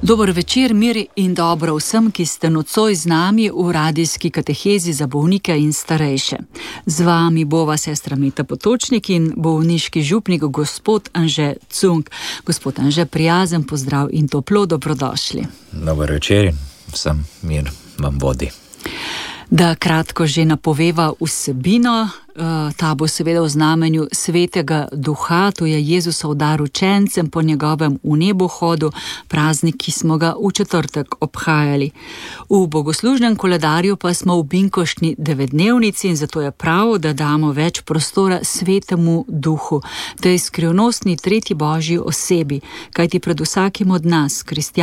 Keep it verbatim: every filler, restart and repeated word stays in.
Dober večer, mir in dobro vsem, ki ste nocoj z nami v radijski katehezi za bolnike in starejše. Z vami bova sestra Meta Potočnik in bolniški župnik gospod Anže Cunk. Gospod Anže, prijazen pozdrav in toplo dobrodošli. Dober večer, vsem mir vam vodi. Da kratko že napoveva vsebino, ta bo seveda v znamenju Svetega Duha, to je Jezusov dar učencem po njegovem v nebohodu, praznik, ki smo ga v četrtek obhajali. V bogoslužnem koledarju pa smo v binkoštni devetdnevnici in zato je prav, da damo več prostora Svetemu Duhu, tej skrivnostni tretji Božji osebi, kajti pred vsakim od nas, kristjanom,